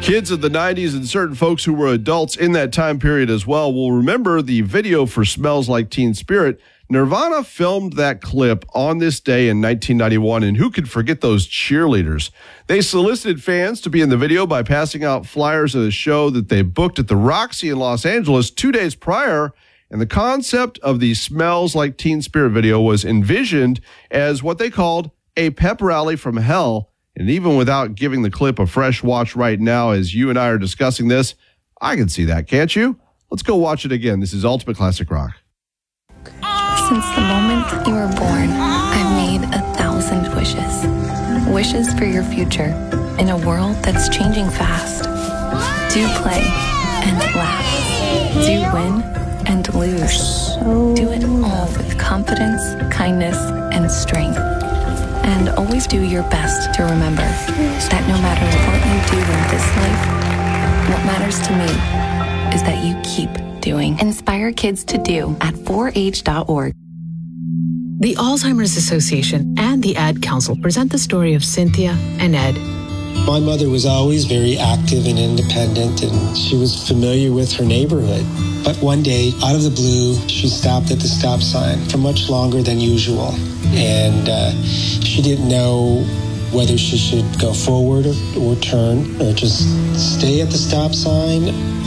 Kids of the 90s and certain folks who were adults in that time period as well will remember the video for Smells Like Teen Spirit. Nirvana filmed that clip on this day in 1991, and who could forget those cheerleaders? They solicited fans to be in the video by passing out flyers at a show that they booked at the Roxy in Los Angeles 2 days prior, and the concept of the Smells Like Teen Spirit video was envisioned as what they called a pep rally from hell. And even without giving the clip a fresh watch right now, as you and I are discussing this, I can see that, can't you? Let's go watch it again. This is Ultimate Classic Rock. Since the moment you were born, I've made 1,000 wishes. Wishes for your future in a world that's changing fast. Do play and laugh. Do win and lose. Do it all with confidence, kindness, and strength. And always do your best to remember that no matter what you do in this life, what matters to me is that you keep doing. Inspire kids to do at 4h.org. The Alzheimer's Association and the Ad Council present the story of Cynthia and Ed. My mother was always very active and independent, and she was familiar with her neighborhood. But one day, out of the blue, she stopped at the stop sign for much longer than usual. And she didn't know whether she should go forward or turn or just stay at the stop sign.